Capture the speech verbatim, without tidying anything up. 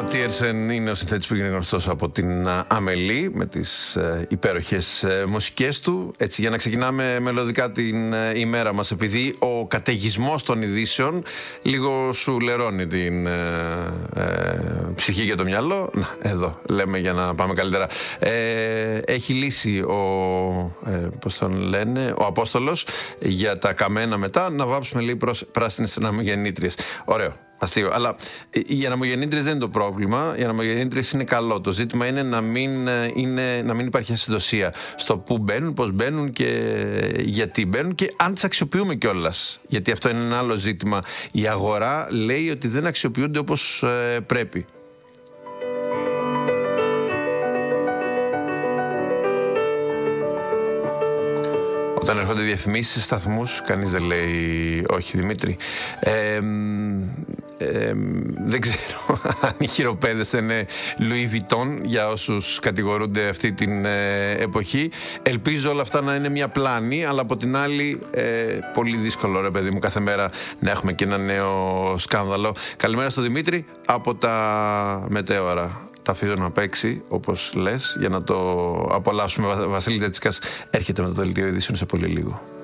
Τίερσεν είναι ο συνθέτης που γίνεται γνωστός από την Αμελή με τις ε, υπέροχες ε, μουσικές του. Έτσι, για να ξεκινάμε μελωδικά την ε, ημέρα μας, επειδή ο καταιγισμός των ειδήσεων λίγο σου λερώνει την ε, ε, ψυχή και το μυαλό. Να, εδώ λέμε για να πάμε καλύτερα. Ε, έχει λύσει ο, ε, πώς τον λένε, ο Απόστολος για τα καμένα μετά, να βάψουμε λίγο προς πράσινες αναμογεννήτριες. Ωραίο. Αστείο. Αλλά οι αναμογεννήτριες δεν είναι το πρόβλημα. Οι αναμογεννήτριες είναι καλό. Το ζήτημα είναι να μην, είναι, να μην υπάρχει ασυντοσία στο πού μπαίνουν, πώς μπαίνουν και γιατί μπαίνουν και αν τις αξιοποιούμε κιόλας. Γιατί αυτό είναι ένα άλλο ζήτημα. Η αγορά λέει ότι δεν αξιοποιούνται όπως ε, πρέπει. Όταν έρχονται διαφημίσεις σε σταθμούς, κανείς δεν λέει όχι, Δημήτρη. Ε, ε, δεν ξέρω αν οι χειροπέδες είναι Louis Vuitton για όσους κατηγορούνται αυτή την ε, εποχή. Ελπίζω όλα αυτά να είναι μια πλάνη, αλλά από την άλλη ε, πολύ δύσκολο, ρε παιδί μου, κάθε μέρα να έχουμε και ένα νέο σκάνδαλο. Καλημέρα στο Δημήτρη από τα μετέωρα. Τα αφήσω να παίξει, όπως λες, για να το απολαύσουμε. Βασίλη Τετσικάς έρχεται με το δελτίο ειδήσεων σε πολύ λίγο.